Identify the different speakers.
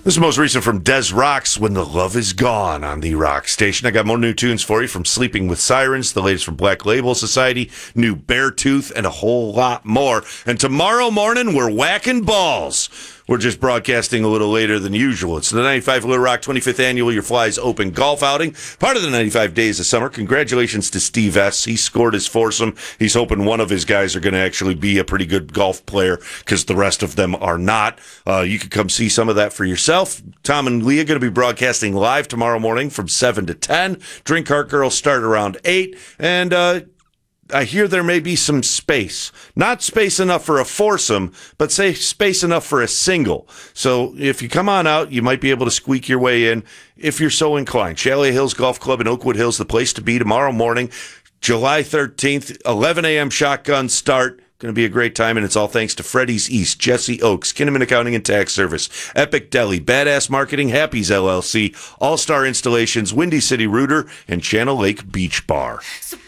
Speaker 1: This is most recent from Des Rocks, When the Love Is Gone on the Rock Station. I got more new tunes for you from Sleeping with Sirens, the latest from Black Label Society, new Beartooth, and a whole lot more. And tomorrow morning, we're whacking balls. We're just broadcasting a little later than usual. It's the 95 Little Rock 25th Annual Your Flies Open Golf Outing, part of the 95 Days of Summer. Congratulations to Steve S. He scored his foursome. He's hoping one of his guys are going to actually be a pretty good golf player because the rest of them are not. You can come see some of that for yourself. Tom and Leah going to be broadcasting live tomorrow morning from 7 to 10. Drink Cart Girls start around 8. And I hear there may be some space. Not space enough for a foursome, but say space enough for a single. So if you come on out, you might be able to squeak your way in if you're so inclined. Chalet Hills Golf Club in Oakwood Hills, the place to be tomorrow morning, July 13th, 11 a.m. shotgun start. Going to be a great time, and it's all thanks to Freddy's East, Jesse Oaks, Kinnaman Accounting and Tax Service, Epic Deli, Badass Marketing, Happy's LLC, All-Star Installations, Windy City Rooter, and Channel Lake Beach Bar.